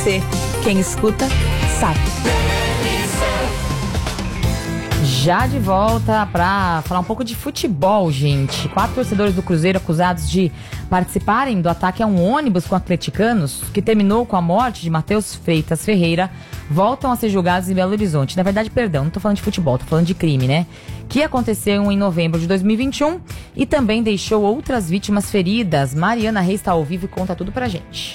Quem escuta, sabe. Já de volta para falar um pouco de futebol, gente. 4 torcedores do Cruzeiro acusados de participarem do ataque a um ônibus com atleticanos, que terminou com a morte de Matheus Freitas Ferreira, voltam a ser julgados em Belo Horizonte. Na verdade, perdão, não tô falando de futebol, tô falando de crime, né? Que aconteceu em novembro de 2021 e também deixou outras vítimas feridas. Mariana Reis está ao vivo e conta tudo pra gente.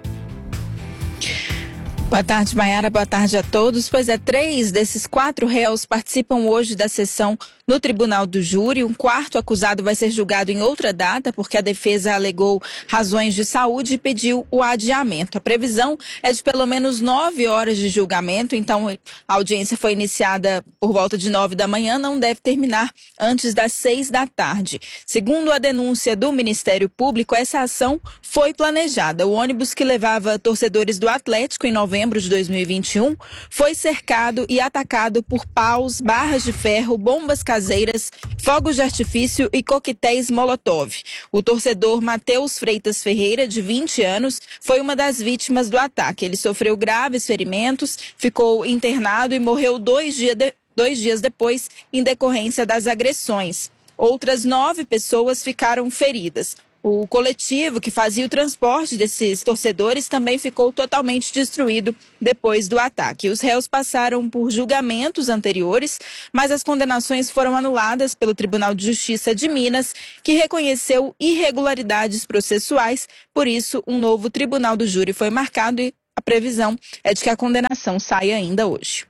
Boa tarde, Maiara. Boa tarde a todos. Pois é, 3 desses 4 réus participam hoje da sessão no Tribunal do Júri. Um quarto acusado vai ser julgado em outra data, porque a defesa alegou razões de saúde e pediu o adiamento. A previsão é de pelo menos 9 horas de julgamento, então a audiência foi iniciada por volta de 9 da manhã, não deve terminar antes das 6 da tarde. Segundo a denúncia do Ministério Público, essa ação foi planejada. O ônibus que levava torcedores do Atlético em novembro de 2021, foi cercado e atacado por paus, barras de ferro, bombas caseiras, fogos de artifício e coquetéis Molotov. O torcedor Matheus Freitas Ferreira, de 20 anos, foi uma das vítimas do ataque. Ele sofreu graves ferimentos, ficou internado e morreu 2 dias depois em decorrência das agressões. Outras 9 pessoas ficaram feridas. O coletivo que fazia o transporte desses torcedores também ficou totalmente destruído depois do ataque. Os réus passaram por julgamentos anteriores, mas as condenações foram anuladas pelo Tribunal de Justiça de Minas, que reconheceu irregularidades processuais. Por isso, um novo Tribunal do Júri foi marcado e a previsão é de que a condenação saia ainda hoje.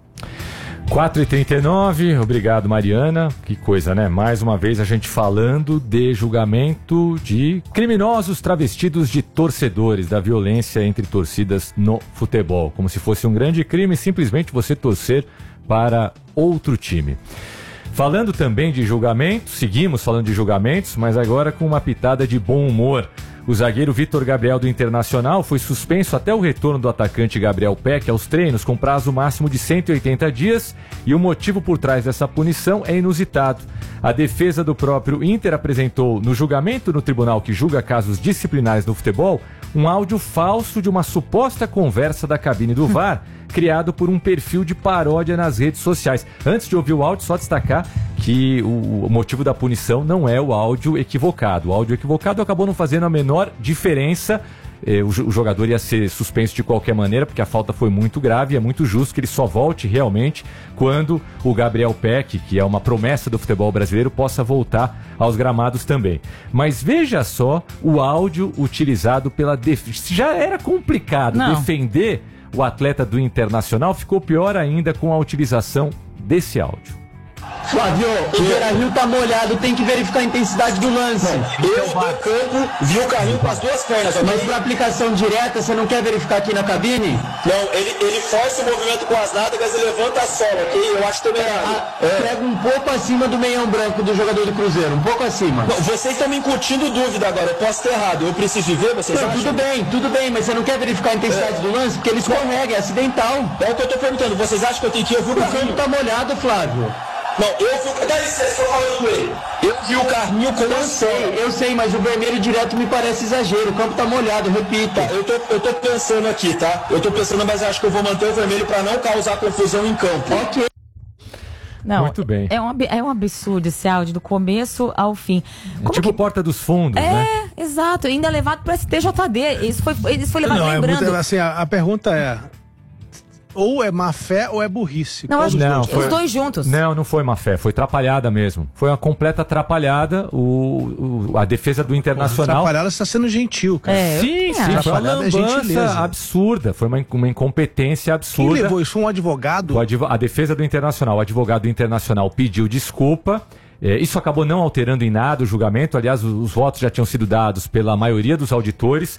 4h39, obrigado, Mariana. Que coisa, né? Mais uma vez a gente falando de julgamento de criminosos travestidos de torcedores, da violência entre torcidas no futebol. Como se fosse um grande crime simplesmente você torcer para outro time. Falando também de julgamento, seguimos falando de julgamentos, mas agora com uma pitada de bom humor. O zagueiro Vitor Gabriel do Internacional foi suspenso até o retorno do atacante Gabriel Peck aos treinos com prazo máximo de 180 dias e o motivo por trás dessa punição é inusitado. A defesa do próprio Inter apresentou no julgamento no tribunal que julga casos disciplinares no futebol um áudio falso de uma suposta conversa da cabine do VAR criado por um perfil de paródia nas redes sociais. Antes de ouvir o áudio, só destacar que o motivo da punição não é o áudio equivocado. O áudio equivocado acabou não fazendo a menor diferença. O jogador ia ser suspenso de qualquer maneira, porque a falta foi muito grave e é muito justo que ele só volte realmente quando o Gabriel Peck, que é uma promessa do futebol brasileiro, possa voltar aos gramados também. Mas veja só o áudio utilizado pela defesa. Já era complicado defender o atleta do Internacional, ficou pior ainda com a utilização desse áudio. Flávio, o Beira-Rio tá molhado, tem que verificar a intensidade do lance. Eu, do campo, vi o carrinho com as 2 pernas. Mas pra aplicação direta, você não quer verificar aqui na cabine? Não, ele força o movimento com as nádegas e levanta a sola, ok? Eu acho também errado. Pega um pouco acima do meião branco do jogador do Cruzeiro, um pouco acima. Não, vocês estão me incutindo dúvida agora, eu posso ter errado. Eu preciso ver, vocês acham? Tudo bem, mas você não quer verificar a intensidade do lance? Porque ele escorrega, é acidental. É o que eu tô perguntando, vocês acham que eu tenho que ouvir o carrinho? O campo tá molhado, Flávio. Não, eu vi. Dá licença, estou falando com ele. Eu vi o carrinho com eu sei, mas o vermelho direto me parece exagero. O campo tá molhado, repita. Tá, eu tô pensando aqui, tá? Eu tô pensando, mas acho que eu vou manter o vermelho para não causar confusão em campo. Ok. Não, muito bem. É um absurdo esse áudio, do começo ao fim. É tipo Porta dos Fundos, né? É, exato. Ainda levado para STJD. Isso foi levado, não, lembrando. Assim, a pergunta é... Ou é má fé ou é burrice? Não, os dois juntos. Não foi má fé, foi atrapalhada mesmo. Foi uma completa atrapalhada. A defesa do Internacional. Atrapalhada está sendo gentil, cara. Sim, foi uma lambança absurda. Foi uma incompetência absurda. Quem levou isso? Um advogado? A defesa do Internacional. O advogado do Internacional pediu desculpa. Isso acabou não alterando em nada o julgamento. Aliás, os votos já tinham sido dados pela maioria dos auditores.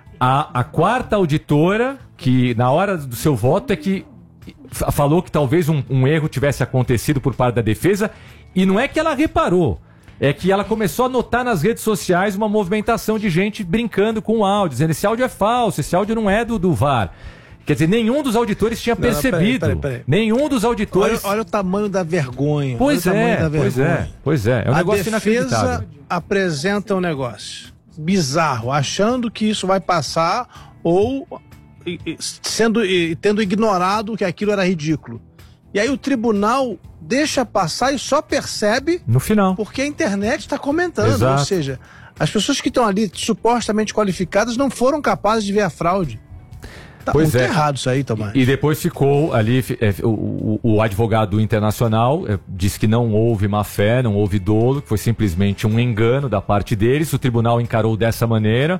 A quarta auditora, que na hora do seu voto é que falou que talvez um erro tivesse acontecido por parte da defesa, e não é que ela reparou, é que ela começou a notar nas redes sociais uma movimentação de gente brincando com o áudio, dizendo: esse áudio é falso, esse áudio não é do VAR. Quer dizer, nenhum dos auditores tinha percebido. Peraí. Nenhum dos auditores... Olha o tamanho da vergonha. Pois é. É um negócio inacreditável. A defesa apresenta um negócio bizarro, achando que isso vai passar, ou tendo ignorado que aquilo era ridículo. E aí o tribunal deixa passar e só percebe no final, porque a internet está comentando. Exato. Ou seja, as pessoas que estão ali supostamente qualificadas não foram capazes de ver a fraude. Tá muito errado isso aí, Tomás. E depois ficou ali, o advogado internacional disse que não houve má fé, não houve dolo, que foi simplesmente um engano da parte deles. O tribunal encarou dessa maneira,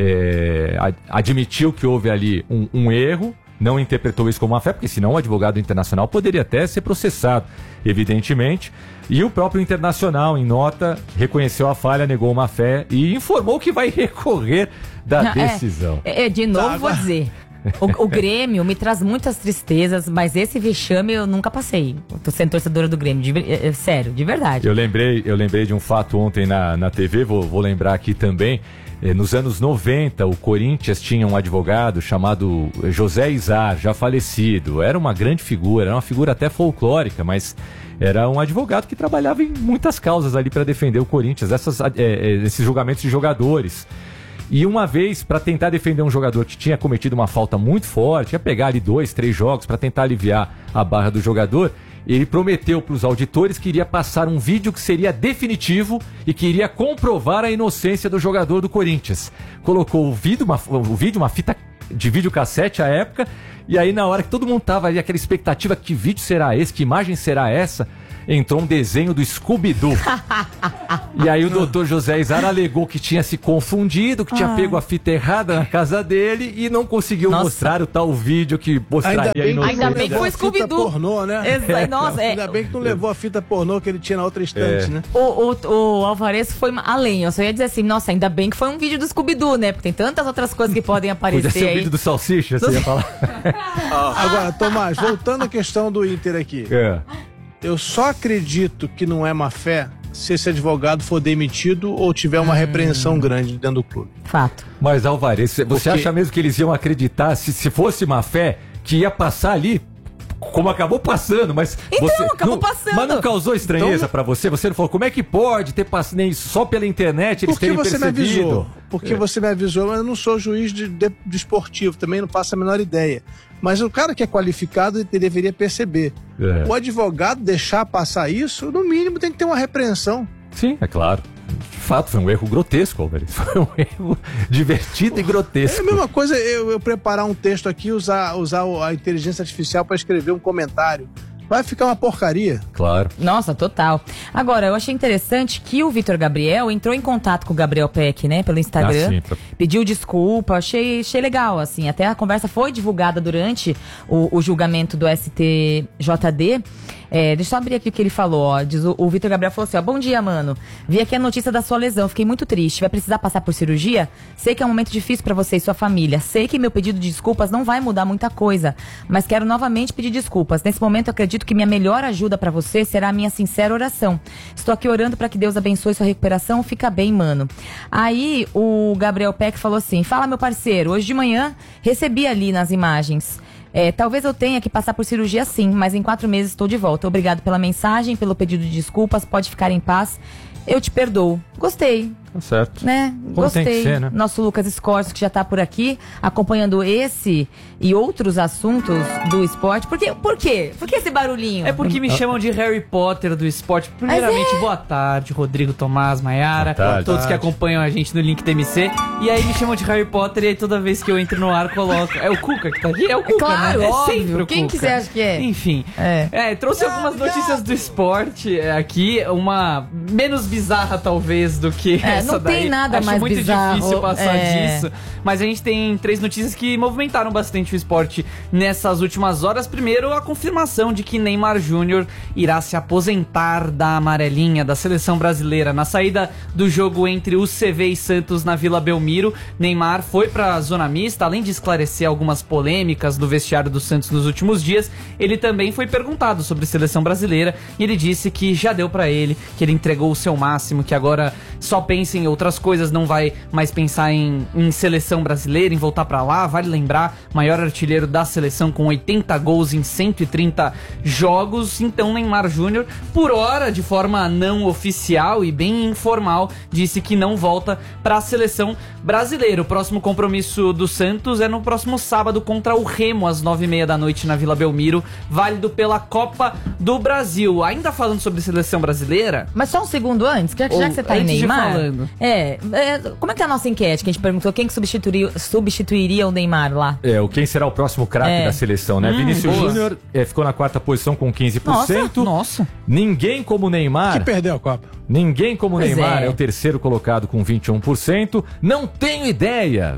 admitiu que houve ali um erro, não interpretou isso como má fé, porque senão o advogado internacional poderia até ser processado, evidentemente. E o próprio internacional, em nota, reconheceu a falha, negou má fé e informou que vai recorrer da decisão. De novo, vou dizer... O Grêmio me traz muitas tristezas, mas esse vexame eu nunca passei. Eu tô sendo torcedora do Grêmio, sério, de verdade. Eu lembrei de um fato ontem na TV, vou lembrar aqui também. Nos anos 90, o Corinthians tinha um advogado chamado José Izar, já falecido. Era uma grande figura, era uma figura até folclórica, mas era um advogado que trabalhava em muitas causas ali para defender o Corinthians, esses julgamentos de jogadores. E uma vez, para tentar defender um jogador que tinha cometido uma falta muito forte, ia pegar ali 2, 3 jogos para tentar aliviar a barra do jogador, ele prometeu para os auditores que iria passar um vídeo que seria definitivo e que iria comprovar a inocência do jogador do Corinthians. Colocou o vídeo, uma fita de videocassete à época, e aí na hora que todo mundo tava ali, aquela expectativa, que vídeo será esse, que imagem será essa? Entrou um desenho do Scooby-Doo. E aí o doutor José Izar alegou que tinha se confundido, que tinha pego a fita errada na casa dele e não conseguiu mostrar o tal vídeo que mostraria a inocência. Ainda bem que foi Scooby-Doo. Pornô, né? Ainda bem que não levou a fita pornô que ele tinha na outra estante, né? O Alvarez foi além. Eu só ia dizer assim, nossa, ainda bem que foi um vídeo do Scooby-Doo, né? Porque tem tantas outras coisas que podem aparecer. Podia ser aí. o vídeo do Salsicha, você ia falar. Agora, Tomás, voltando à questão do Inter aqui. Eu só acredito que não é má fé se esse advogado for demitido ou tiver uma repreensão grande dentro do clube. Fato. Mas, Alvarez, você acha mesmo que eles iam acreditar, se fosse má fé, que ia passar ali, como acabou passando, mas... acabou passando. Mas não causou estranheza pra você? Você não falou, como é que pode ter passado só pela internet eles terem percebido? Porque você me avisou. Porque você me avisou, mas eu não sou juiz de esportivo, também não faço a menor ideia. Mas o cara que é qualificado, ele deveria perceber. O advogado deixar passar isso, no mínimo tem que ter uma repreensão. Sim, é claro. De fato, foi um erro grotesco, Alvarez. Foi um erro divertido e grotesco. É a mesma coisa eu preparar um texto aqui e usar a inteligência artificial para escrever um comentário. Vai ficar uma porcaria. Claro. Nossa, total. Agora, eu achei interessante que o Vitor Gabriel entrou em contato com o Gabriel Peck, né, pelo Instagram. Pediu desculpa, achei legal, assim. Até a conversa foi divulgada durante o julgamento do STJD. Deixa eu só abrir aqui o que ele falou, ó. Diz o Vitor Gabriel falou assim, ó: bom dia, mano. Vi aqui a notícia da sua lesão, fiquei muito triste. Vai precisar passar por cirurgia? Sei que é um momento difícil pra você e sua família. Sei que meu pedido de desculpas não vai mudar muita coisa, mas quero novamente pedir desculpas. Nesse momento eu acredito que minha melhor ajuda pra você será a minha sincera oração. Estou aqui orando pra que Deus abençoe sua recuperação. Fica bem, mano. Aí o Gabriel Peck falou assim: fala, meu parceiro, hoje de manhã recebi ali nas imagens. Talvez eu tenha que passar por cirurgia sim, mas em 4 meses estou de volta. Obrigado pela mensagem, pelo pedido de desculpas, pode ficar em paz. Eu te perdoo. Gostei. Tá certo. Né? Como Gostei. tem que ser, né? Nosso Lucas Scorso, que já tá por aqui, acompanhando esse e outros assuntos do esporte. Por quê? Por que esse barulhinho? É porque me chamam de Harry Potter do esporte. Primeiramente, boa tarde, Rodrigo, Tomás, Maiara, todos que acompanham a gente no Link TMC. E aí me chamam de Harry Potter e aí toda vez que eu entro no ar coloco... É o Cuca que tá aqui? É o Cuca, claro, né? É óbvio. sempre o Quem Cuca. que você acha que é? Enfim. Trouxe algumas notícias do esporte aqui. Uma menos bizarra, talvez, do que essa não daí. Tem nada Acho mais muito bizarro. difícil passar disso. Mas a gente tem 3 notícias que movimentaram bastante o esporte nessas últimas horas. Primeiro, a confirmação de que Neymar Júnior irá se aposentar da amarelinha da seleção brasileira. Na saída do jogo entre o CV e Santos na Vila Belmiro, Neymar foi para a zona mista. Além de esclarecer algumas polêmicas do vestiário do Santos nos últimos dias, ele também foi perguntado sobre seleção brasileira e ele disse que já deu para ele, que ele entregou o seu máximo, que agora só pensa pensa em outras coisas, não vai mais pensar em seleção brasileira, em voltar pra lá. Vale lembrar, maior artilheiro da seleção com 80 gols em 130 jogos. Então Neymar Júnior, por hora, de forma não oficial e bem informal, disse que não volta pra seleção brasileira. O próximo compromisso do Santos é no próximo sábado contra o Remo, às 9h30 da noite na Vila Belmiro, válido pela Copa do Brasil. Ainda falando sobre seleção brasileira... Mas só um segundo antes, já que você tá em Neymar... Como é que tá a nossa enquete? Que a gente perguntou quem que substituiria o Neymar lá. Quem será o próximo craque da seleção, né? Vinícius Júnior ficou na 4ª posição com 15%. Nossa. Ninguém como Neymar... Que perdeu a Copa. Ninguém como Neymar é o terceiro colocado com 21%. Não tenho ideia,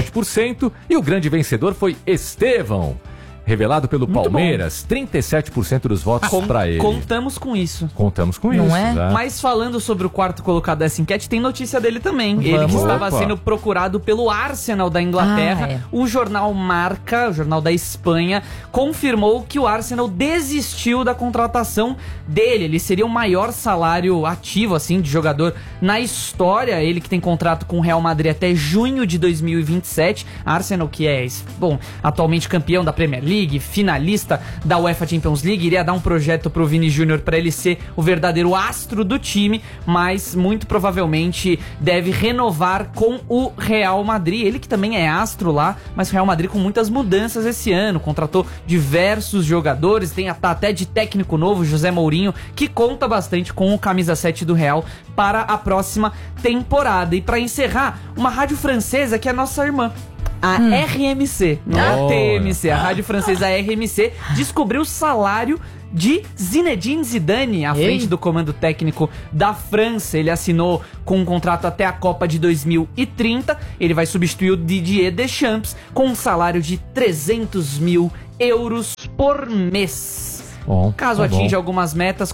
27%. E o grande vencedor foi Estevão, revelado pelo Palmeiras, 37% dos votos para ele. Contamos com isso. Contamos com isso. Não é? Tá? Mas falando sobre o quarto colocado dessa enquete, tem notícia dele também. Ele que estava sendo procurado pelo Arsenal da Inglaterra. O jornal Marca, o jornal da Espanha, confirmou que o Arsenal desistiu da contratação dele. Ele seria o maior salário ativo, assim, de jogador na história. Ele que tem contrato com o Real Madrid até junho de 2027. Arsenal que é, atualmente campeão da Premier League, finalista da UEFA Champions League, iria dar um projeto pro Vini Júnior para ele ser o verdadeiro astro do time, mas muito provavelmente deve renovar com o Real Madrid. Ele que também é astro lá, mas o Real Madrid com muitas mudanças esse ano, contratou diversos jogadores, tem até de técnico novo, José Mourinho, que conta bastante com o camisa 7 do Real para a próxima temporada. E para encerrar, uma rádio francesa que é nossa irmã, a RMC, não a TMC, a rádio francesa RMC, descobriu o salário de Zinedine Zidane à frente do comando técnico da França. Ele assinou com um contrato até a Copa de 2030. Ele vai substituir o Didier Deschamps com um salário de 300 mil euros por mês. Bom, caso atinja algumas metas,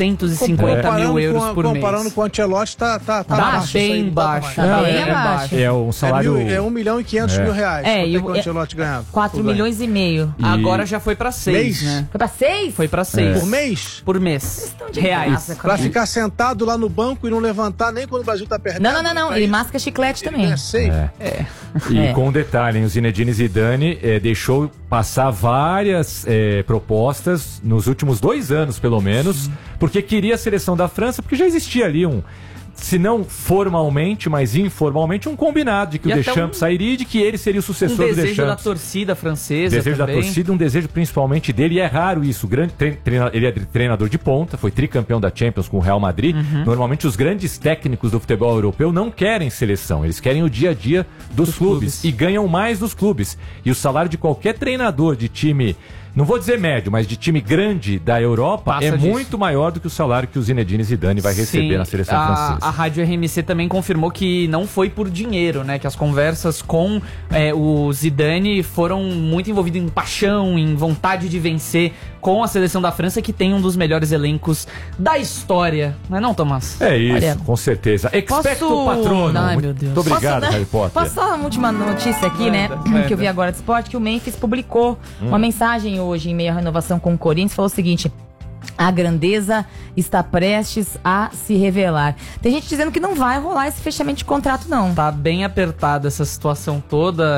450 mil euros por mês. Comparando com o Ancelotti, tá bem baixo. É um salário... É 1 milhão e 500 mil reais. E o Ancelotti ganhava. 4 milhões e meio. Agora já foi pra 6, né? Foi pra 6? Foi pra 6. Por mês? Por mês. Reais. Pra ficar sentado lá no banco e não levantar nem quando o Brasil tá perdendo. Não. Ele masca chiclete também. E com um detalhe, o Zinedine Zidane deixou passar várias propostas nos últimos 2 anos, pelo menos, porque queria a seleção da França, porque já existia ali se não formalmente, mas informalmente, um combinado de que o Deschamps sairia e de que ele seria o sucessor do Deschamps. Um desejo da torcida francesa desejo também. Da torcida, um desejo principalmente dele, e é raro isso. Ele é treinador de ponta, foi tricampeão da Champions com o Real Madrid. Normalmente os grandes técnicos do futebol europeu não querem seleção, eles querem o dia a dia dos clubes e ganham mais dos clubes. E o salário de qualquer treinador de time... Não vou dizer médio, mas de time grande da Europa muito maior do que o salário que o Zinedine Zidane vai receber na seleção francesa. A rádio RMC também confirmou que não foi por dinheiro, né? Que as conversas com o Zidane foram muito envolvidas em paixão, em vontade de vencer com a seleção da França, que tem um dos melhores elencos da história. Não é não, Tomás? É isso, com certeza. Expecto Patrono. Ai, meu Deus. Muito obrigado, Harry Potter. Posso só uma última notícia aqui, que eu vi agora do esporte, que o Memphis publicou uma mensagem hoje, em meio à renovação com o Corinthians, falou o seguinte: a grandeza está prestes a se revelar. Tem gente dizendo que não vai rolar esse fechamento de contrato, não. Tá bem apertada essa situação toda.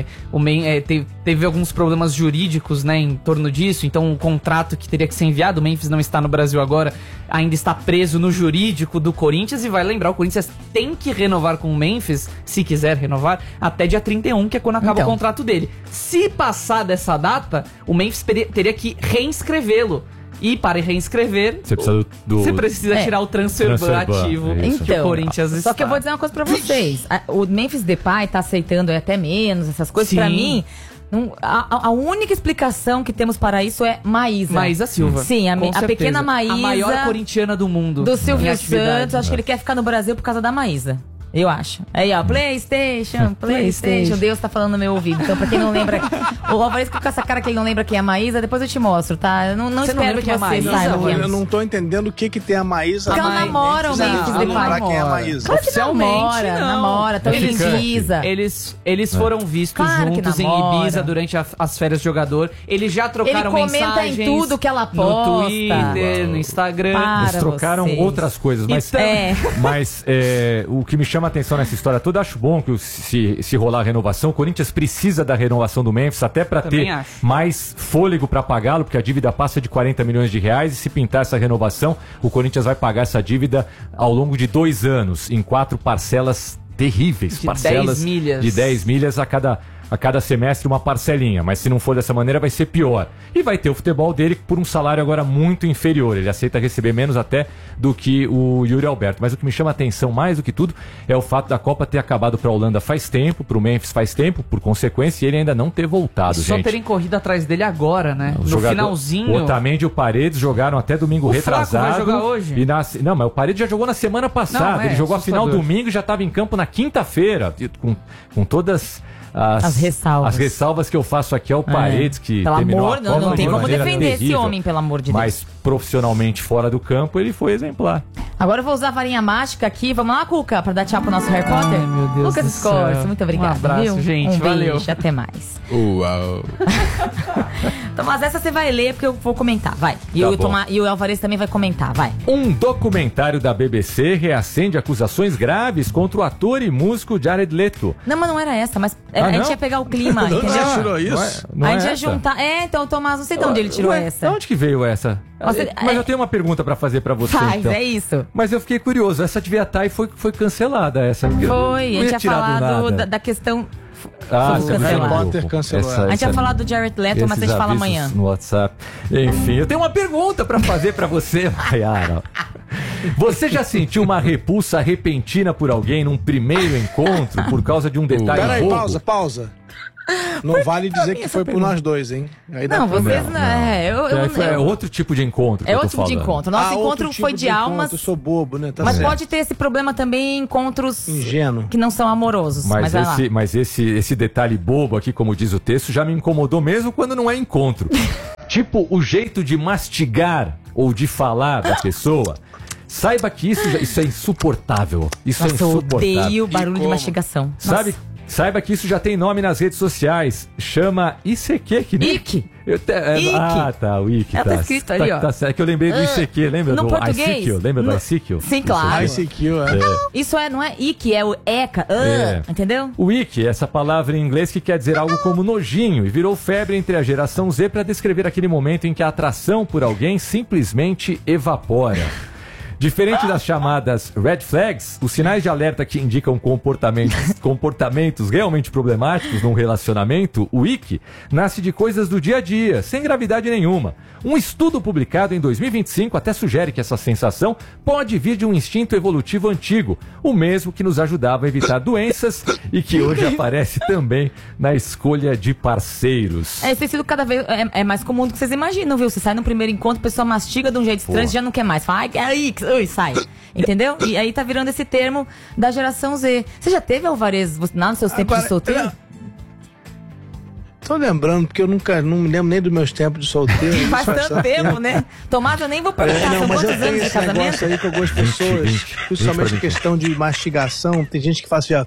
Teve alguns problemas jurídicos, né, em torno disso. Então o contrato que teria que ser enviado, o Memphis não está no Brasil agora, ainda está preso no jurídico do Corinthians. E vai lembrar, o Corinthians tem que renovar com o Memphis, se quiser renovar, até dia 31, que é quando acaba o contrato dele. Se passar dessa data, o Memphis teria que reinscrevê-lo. E para reinscrever, você precisa tirar o transfer ban ativo que o Corinthians está. Só que eu vou dizer uma coisa pra vocês. O Memphis Depay tá aceitando até menos essas coisas. Pra mim, a única explicação que temos para isso é Maísa. Maísa Silva. Sim, a pequena Maísa. A maior corintiana do mundo. Do Silvio Santos. Acho que ele quer ficar no Brasil por causa da Maísa. Eu acho. Aí, ó, PlayStation. Deus tá falando no meu ouvido. Então, pra quem não lembra, o Alvarez fica com essa cara que ele não lembra quem é a Maísa, depois eu te mostro, tá? Eu não Você espero não lembra que quem é a você Maísa? saiba. Eu não tô entendendo o que tem a Maísa. Porque ela Mas- namora o Memphis Não, Depay. pra quem é a Maísa. Claro que Oficialmente, não. namora. Então ele ficante. Ibiza. Eles foram vistos Claro que juntos em namora. Ibiza durante as férias de jogador. Eles já trocaram Ele comenta mensagens em tudo que ela no posta. Twitter, no Instagram. Para Eles trocaram vocês. outras coisas, mas, Então- mas o que me chama a atenção nessa história toda, acho bom que se rolar a renovação, o Corinthians precisa da renovação do Memphis, até para Também ter acho. mais fôlego para pagá-lo, porque a dívida passa de 40 milhões de reais, e se pintar essa renovação, o Corinthians vai pagar essa dívida ao longo de 2 anos, em 4 parcelas terríveis, De parcelas 10 milhas. de 10 milhas a cada semestre, uma parcelinha, mas se não for dessa maneira vai ser pior. E vai ter o futebol dele por um salário agora muito inferior, ele aceita receber menos até do que o Yuri Alberto. Mas o que me chama a atenção mais do que tudo é o fato da Copa ter acabado para a Holanda faz tempo, para o Memphis faz tempo, por consequência, e ele ainda não ter voltado, Só gente. terem corrido atrás dele agora, né? Os No jogador- finalzinho. O Otamendi e o Paredes jogaram até domingo O retrasado. Flaco vai jogar hoje? Não, mas o Paredes já jogou na semana passada. Não, é, ele jogou a final assustador. domingo e já estava em campo na quinta-feira. Com todas as ressalvas que eu faço aqui ao Paredes, que Pelo terminou amor, a Copa não tem de como maneira defender esse terrível. homem, pelo amor de Deus. Mas profissionalmente fora do campo, ele foi exemplar. Agora eu vou usar a varinha mágica aqui. Vamos lá, Cuca, pra dar tchau pro nosso Harry Potter? Ai, meu Deus Lucas do Scorse, céu. muito obrigada, Um abraço, viu? gente, valeu. Beijo, até mais. Uau. Então, mas essa você vai ler porque eu vou comentar, vai. E, Tá bom. e o Alvarez também vai comentar, vai. Um documentário da BBC reacende acusações graves contra o ator e músico Jared Leto. Não, mas não era essa, mas a não? gente ia pegar o clima, Você entendeu? já tirou isso? Não a é gente ia essa? juntar. Então, Tomás, não sei de onde ele tirou Ué, essa. De onde que veio essa? Você- Mas eu tenho uma pergunta pra fazer pra você, Faz, então. é isso. Mas eu fiquei curioso, essa devia estar e foi cancelada essa. Foi, Não a gente ia ia tirar do falar nada. da questão. Ah, Foi você viu cancelado. no grupo. Potter cancelou. Essa- A gente ia essa- falar do Jared Leto, mas a gente esses fala avisos amanhã. no WhatsApp. Enfim, eu tenho uma pergunta pra fazer pra você, Mayara. Você já sentiu uma repulsa repentina por alguém num primeiro encontro por causa de um detalhe Peraí, bobo? pausa. Não vale dizer que foi por nós dois, hein? Aí dá Não, problema. vocês. É outro tipo de encontro que É eu tô outro tipo de falando. encontro. Nosso outro encontro tipo foi de almas, encontro, eu sou bobo, né? Tá mas certo. pode ter esse problema também em encontros Ingênuo. que não são amorosos. Mas vai lá. Mas esse detalhe bobo aqui, como diz o texto, já me incomodou mesmo quando não é encontro. Tipo, o jeito de mastigar ou de falar da pessoa. Saiba que isso é insuportável. Isso é Nossa, eu insuportável. odeio barulho de como? mastigação. Sabe? Nossa. Saiba que isso já tem nome nas redes sociais. Chama ICQ, que nem... Ick. Ick. Ah, tá, o Ick. Tá escrito ali, ó. Tá certo, que eu lembrei do ICQ, lembra No do português? ICQ? Lembra do No- ICQ? Sim, claro. ICQ, é. Isso não é ick, é o eca. Entendeu? O Ick, essa palavra em inglês que quer dizer algo como nojinho, e virou febre entre a geração Z para descrever aquele momento em que a atração por alguém simplesmente evapora. Diferente das chamadas red flags, os sinais de alerta que indicam comportamentos realmente problemáticos num relacionamento, o Ick nasce de coisas do dia a dia, sem gravidade nenhuma. Um estudo publicado em 2025 até sugere que essa sensação pode vir de um instinto evolutivo antigo, o mesmo que nos ajudava a evitar doenças e que hoje aparece também na escolha de parceiros. Esse tem sido cada vez é mais comum do que vocês imaginam, viu? Você sai no primeiro encontro, a pessoa mastiga de um jeito estranho, você já não quer mais. Fala, ai, sai. Entendeu? E aí tá virando esse termo da geração Z. Você já teve, Alvarez, lá nos seus tempos de solteiro? Tô lembrando, porque eu não me lembro nem dos meus tempos de solteiro. Faz tanto tempo, né? Tomás, eu nem vou perguntar, Não, são mas eu quantos tenho anos de esse negócio casamento? aí que algumas pessoas, 20, principalmente 20. questão de mastigação, tem gente que faz assim, ó.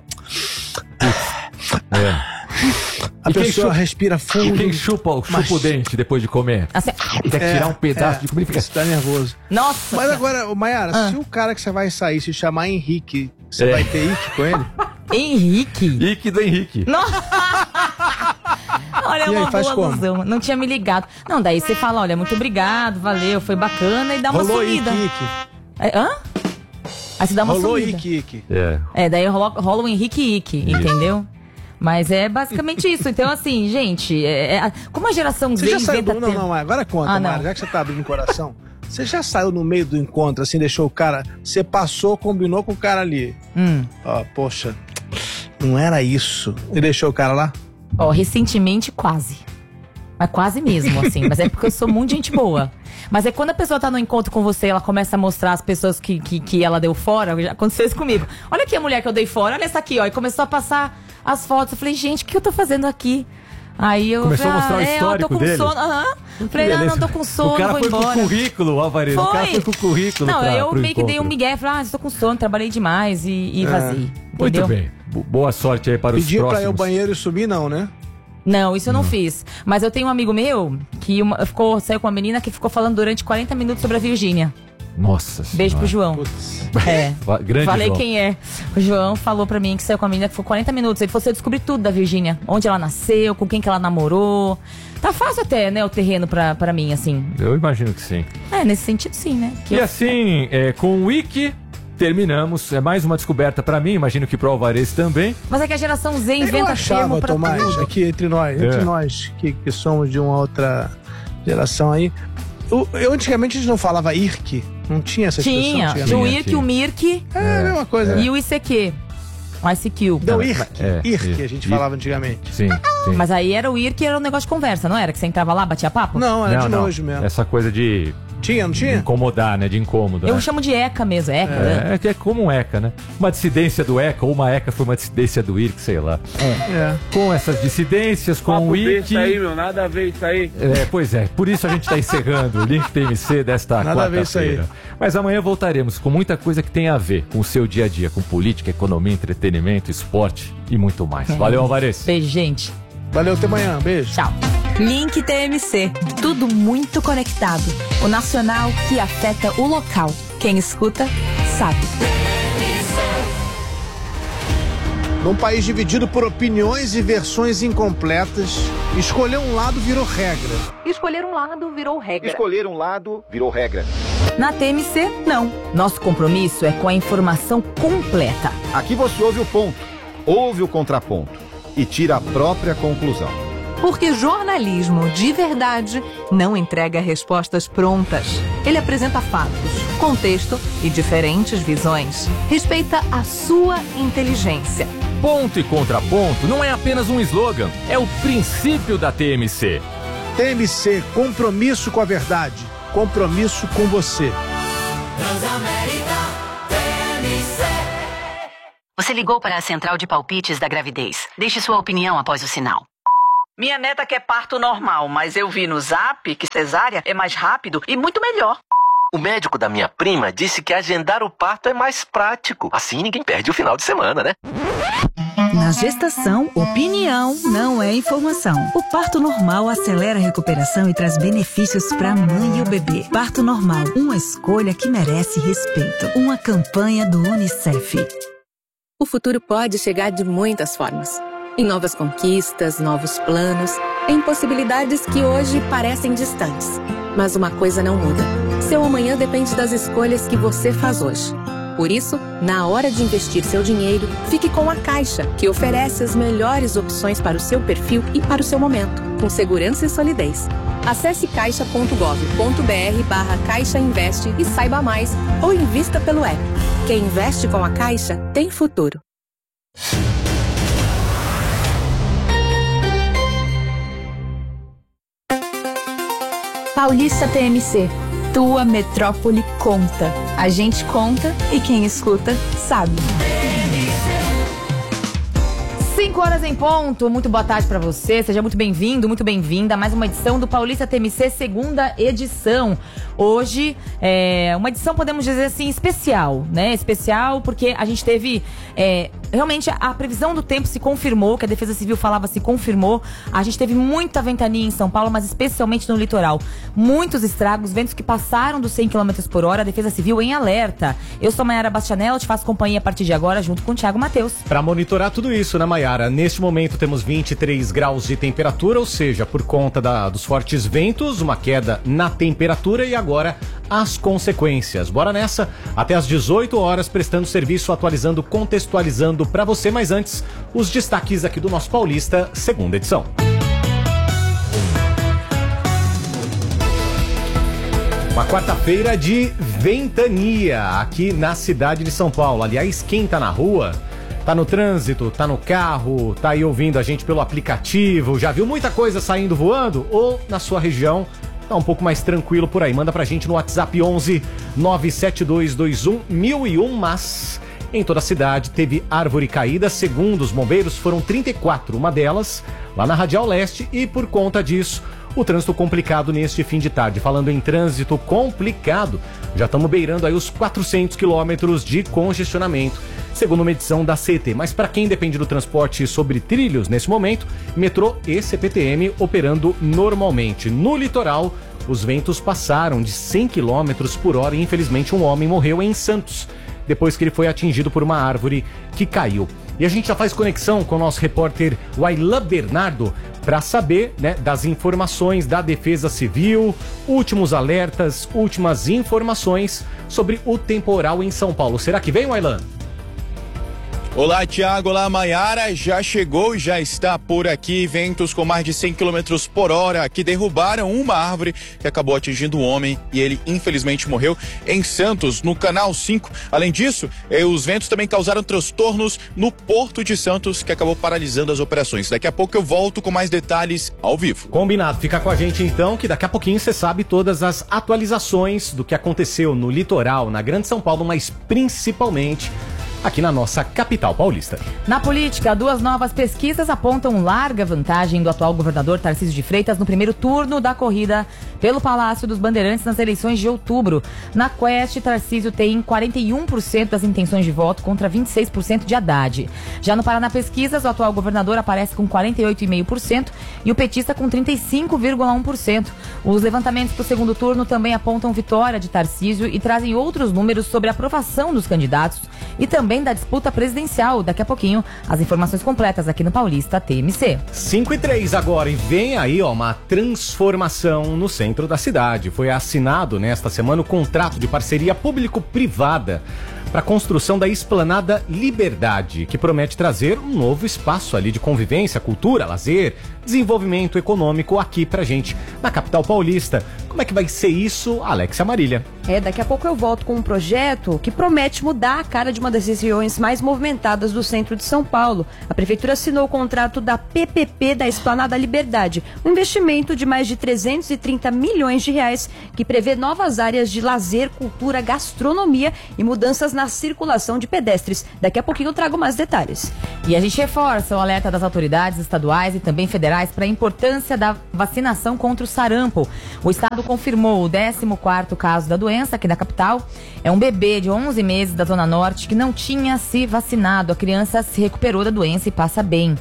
A E quem pessoa chupa- respira E fundo. quem chupa o dente depois de comer? Assim, Quer tirar um pedaço de comida e fica... Você tá nervoso. nossa. Mas agora, ô, Mayara, se o cara que você vai sair se chamar Henrique, você vai ter Ike com ele? Henrique. Ick do Henrique. Nossa. Olha, é E aí, uma faz boa como? alusão. Não tinha me ligado. Não, daí você fala, olha, muito obrigado, valeu, foi bacana, e dá uma Rolou sumida. Ike. Hã? Aí você dá uma Rolou sumida. Ike. Daí rola o Henrique Ike, entendeu? Mas é basicamente isso. Então, assim, gente, como a geração Z Você já saiu inventa... do... Não, agora conta, Ah, não. Mayara, já que você tá abrindo o coração. Você já saiu no meio do encontro, assim, deixou o cara... Você passou, combinou com o cara ali. Ó, poxa, não era isso. E deixou o cara lá? Ó, recentemente, quase. Mas quase mesmo, assim. Mas é porque eu sou muito gente boa. Mas é quando a pessoa tá no encontro com você, ela começa a mostrar as pessoas que ela deu fora. Já aconteceu isso comigo. Olha aqui a mulher que eu dei fora, olha essa aqui, ó. E começou a passar as fotos. Eu falei, gente, o que eu tô fazendo aqui? Aí eu começou a mostrar o histórico eu tô com dele. Sono. Falei, não tô com sono, o cara vou foi embora. com o currículo, Alvaredo. O cara foi com o currículo. Não, eu pro meio que dei um migué, falei, estou com sono, trabalhei demais e vazei. Muito Entendeu? bem. Boa sorte aí para os Pedir próximos. pra ir ao banheiro e subir, não, né? Não, isso eu não fiz. Mas eu tenho um amigo meu que saiu com uma menina que ficou falando durante 40 minutos sobre a Virgínia. Nossa senhora. Beijo pro João. É. Grande Falei João. quem é. O João falou pra mim que saiu com a menina que ficou 40 minutos. Ele falou, você descobriu tudo da Virgínia. Onde ela nasceu, com quem que ela namorou. Tá fácil até, né, o terreno pra mim, assim. Eu imagino que sim. É, nesse sentido sim, né? E assim, com o Wiki, terminamos. É mais uma descoberta pra mim, imagino que pro Alvarez também. Mas é que a geração Z Eu inventa achava, termo pra Tomás, tudo. aqui entre nós que somos de uma outra geração aí. Antigamente a gente não falava IRC, não tinha essa expressão. Tinha o IRC, o MIRC É a mesma coisa. e o ICQ. O ICQ. Não, IRC a gente falava antigamente. Sim, sim. Mas aí era o IRC, era um negócio de conversa, não era? Que você entrava lá, batia papo? Não, era de nojo mesmo. Essa coisa de Tinha, não tinha? incomodar, né? De incômodo. Eu né? chamo de ECA mesmo, ECA. Né? É como um ECA, né? Uma dissidência do ECA, ou uma ECA foi uma dissidência do IRC, sei lá. Com essas dissidências, com o IRC... aí, meu, nada a ver isso aí. Pois é, por isso a gente tá encerrando o Link TMC desta Nada a ver isso aí. quarta-feira. Mas amanhã voltaremos com muita coisa que tem a ver com o seu dia a dia, com política, economia, entretenimento, esporte e muito mais. Valeu, Alvarez. Beijo, gente. Valeu, até amanhã. Beijo. Tchau. Link TMC. Tudo muito conectado. O nacional que afeta o local. Quem escuta, sabe. Num país dividido por opiniões e versões incompletas, escolher um lado virou regra. Escolher um lado virou regra. Escolher um lado virou regra. Na TMC, não. Nosso compromisso é com a informação completa. Aqui você ouve o ponto, ouve o contraponto e tira a própria conclusão. Porque jornalismo de verdade não entrega respostas prontas. Ele apresenta fatos, contexto e diferentes visões. Respeita a sua inteligência. Ponto e contraponto não é apenas um slogan, é o princípio da TMC. TMC, compromisso com a verdade. Compromisso com você. Você ligou para a central de palpites da gravidez. Deixe sua opinião após o sinal. Minha neta quer parto normal, mas eu vi no Zap que cesárea é mais rápido e muito melhor. O médico da minha prima disse que agendar o parto é mais prático. Assim ninguém perde o final de semana, né? Na gestação, opinião não é informação. O parto normal acelera a recuperação e traz benefícios para a mãe e o bebê. Parto normal, uma escolha que merece respeito. Uma campanha do UNICEF. O futuro pode chegar de muitas formas. Em novas conquistas, novos planos, em possibilidades que hoje parecem distantes. Mas uma coisa não muda. Seu amanhã depende das escolhas que você faz hoje. Por isso, na hora de investir seu dinheiro, fique com a Caixa, que oferece as melhores opções para o seu perfil e para o seu momento, com segurança e solidez. Acesse caixa.gov.br/Caixa Investe e saiba mais, ou invista pelo app. Quem investe com a Caixa tem futuro. Paulista TMC. Tua metrópole conta. A gente conta e quem escuta sabe. 5 horas em ponto, muito boa tarde pra você, seja muito bem-vindo, muito bem-vinda a mais uma edição do Paulista TMC, segunda edição. Hoje é uma edição, podemos dizer assim, especial, né? Especial porque a gente teve, realmente a previsão do tempo se confirmou, que a Defesa Civil falava se confirmou. A gente teve muita ventania em São Paulo, mas especialmente no litoral. Muitos estragos, ventos que passaram dos 100 km por hora, a Defesa Civil em alerta. Eu sou Maiara Bastianella, te faço companhia a partir de agora, junto com o Thiago Matheus. Para monitorar tudo isso, né, Maiara? Neste momento temos 23 graus de temperatura, ou seja, por conta dos fortes ventos, uma queda na temperatura e agora as consequências. Bora nessa, até às 18 horas, prestando serviço, atualizando, contextualizando para você, mas antes, os destaques aqui do nosso Paulista, segunda edição. Uma quarta-feira de ventania aqui na cidade de São Paulo. Aliás, quem tá na rua, tá no trânsito, tá no carro, tá aí ouvindo a gente pelo aplicativo, já viu muita coisa saindo voando? Ou na sua região tá um pouco mais tranquilo por aí. Manda pra gente no WhatsApp 11 97221 1001, mas em toda a cidade teve árvore caída. Segundo os bombeiros, foram 34, uma delas lá na Radial Leste, e por conta disso, o trânsito complicado neste fim de tarde. Falando em trânsito complicado, já estamos beirando aí os 400 quilômetros de congestionamento, segundo uma medição da CET. Mas para quem depende do transporte sobre trilhos nesse momento, metrô e CPTM operando normalmente. No litoral, os ventos passaram de 100 km por hora e infelizmente um homem morreu em Santos, depois que ele foi atingido por uma árvore que caiu. E a gente já faz conexão com o nosso repórter Wailan Bernardo para saber, né, das informações da Defesa Civil, últimos alertas, últimas informações sobre o temporal em São Paulo. Será que vem, Wailan? Olá, Thiago. Olá, Maiara. Já chegou, já está por aqui. Ventos com mais de 100 km por hora que derrubaram uma árvore que acabou atingindo um homem e ele infelizmente morreu em Santos, no Canal 5. Além disso, os ventos também causaram transtornos no Porto de Santos, que acabou paralisando as operações. Daqui a pouco eu volto com mais detalhes ao vivo. Combinado. Fica com a gente então, que daqui a pouquinho você sabe todas as atualizações do que aconteceu no litoral, na Grande São Paulo, mas principalmente aqui na nossa capital paulista. Na política, 2 novas pesquisas apontam larga vantagem do atual governador Tarcísio de Freitas no primeiro turno da corrida pelo Palácio dos Bandeirantes nas eleições de outubro. Na Quest, Tarcísio tem 41% das intenções de voto contra 26% de Haddad. Já no Paraná Pesquisas, o atual governador aparece com 48,5% e o petista com 35,1%. Os levantamentos para o segundo turno também apontam vitória de Tarcísio e trazem outros números sobre a aprovação dos candidatos e também da disputa presidencial. Daqui a pouquinho, as informações completas aqui no Paulista TMC. 5:03 agora, e vem aí uma transformação no centro da cidade. Foi assinado nesta semana o contrato de parceria público-privada para a construção da Esplanada Liberdade, que promete trazer um novo espaço ali de convivência, cultura, lazer, desenvolvimento econômico aqui pra gente na capital paulista. Como é que vai ser isso, Alexia Marília? Daqui a pouco eu volto com um projeto que promete mudar a cara de uma das regiões mais movimentadas do centro de São Paulo. A prefeitura assinou o contrato da PPP da Esplanada Liberdade, um investimento de mais de 330 milhões de reais que prevê novas áreas de lazer, cultura, gastronomia e mudanças na circulação de pedestres. Daqui a pouquinho eu trago mais detalhes. E a gente reforça o alerta das autoridades estaduais e também federais para a importância da vacinação contra o sarampo. O estado confirmou o 14º caso da doença aqui na capital. É um bebê de 11 meses da Zona Norte que não tinha se vacinado. A criança se recuperou da doença e passa bem.